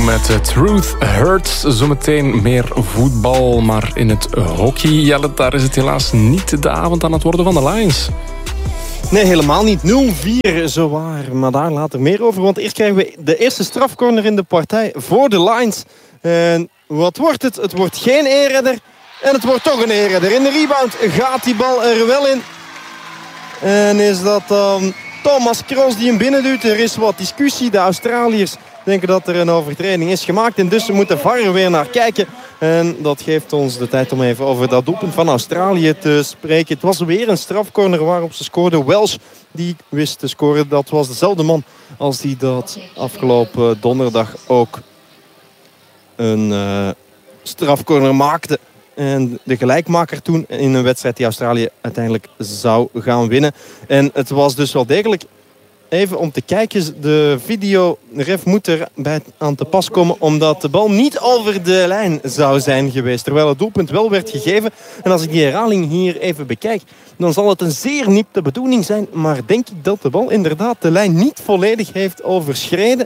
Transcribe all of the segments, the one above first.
met Truth Hurts. Zometeen meer voetbal, maar in het hockey, Jelle, daar is het helaas niet de avond aan het worden van de Lions. Nee, helemaal niet. 0-4 zowaar. Maar daar later meer over. Want eerst krijgen we de eerste strafcorner in de partij voor de Lions. En wat wordt het? Het wordt geen eerredder. En het wordt toch een eerredder. In de rebound gaat die bal er wel in. En is dat dan Thomas Kroos die hem binnenduwt. Er is wat discussie. De Australiërs denken dat er een overtreding is gemaakt. En dus moet de VAR er weer naar kijken. En dat geeft ons de tijd om even over dat doelpunt van Australië te spreken. Het was weer een strafcorner waarop ze scoorden. Welsh die wist te scoren. Dat was dezelfde man als die dat afgelopen donderdag ook een strafcorner maakte. En de gelijkmaker toen in een wedstrijd die Australië uiteindelijk zou gaan winnen. En het was dus wel degelijk, even om te kijken, de videoref moet er aan te pas komen omdat de bal niet over de lijn zou zijn geweest. Terwijl het doelpunt wel werd gegeven. En als ik die herhaling hier even bekijk, dan zal het een zeer nipte bedoeling zijn. Maar denk ik dat de bal inderdaad de lijn niet volledig heeft overschreden.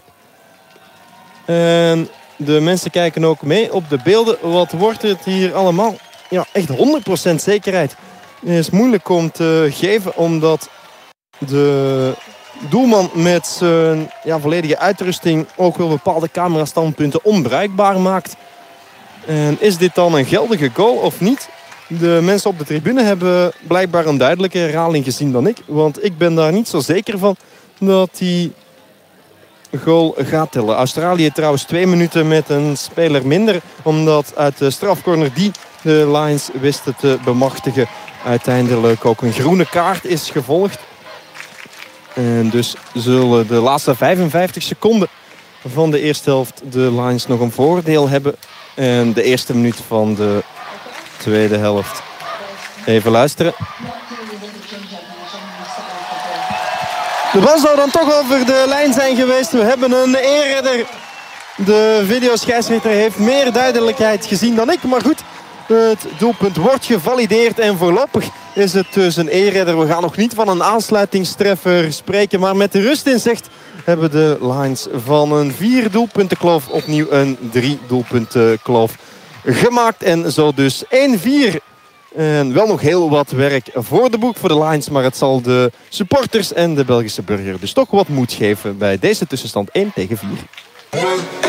En de mensen kijken ook mee op de beelden. Wat wordt het hier allemaal? Ja, echt 100% zekerheid is moeilijk om te geven. Omdat de doelman met zijn volledige uitrusting ook wel bepaalde camerastandpunten onbruikbaar maakt. En is dit dan een geldige goal of niet? De mensen op de tribune hebben blijkbaar een duidelijke herhaling gezien dan ik. Want ik ben daar niet zo zeker van dat die goal gaat tellen. Australië trouwens 2 minuten met een speler minder. Omdat uit de strafcorner die de Lions wisten te bemachtigen uiteindelijk ook een groene kaart is gevolgd. En dus zullen de laatste 55 seconden van de eerste helft de Lions nog een voordeel hebben. En de eerste minuut van de tweede helft. Even luisteren. De bal zou dan toch over de lijn zijn geweest. We hebben een eerredder. De videoscheidsrechter heeft meer duidelijkheid gezien dan ik. Maar goed, het doelpunt wordt gevalideerd. En voorlopig is het dus een eerredder. We gaan nog niet van een aansluitingstreffer spreken. Maar met de rust in zicht hebben de Lions van een 4-doelpuntenkloof opnieuw een 3-doelpuntenkloof gemaakt. En zo dus 1-4. En wel nog heel wat werk voor de boeg voor de Lions. Maar het zal de supporters en de Belgische burger dus toch wat moed geven bij deze tussenstand 1-4.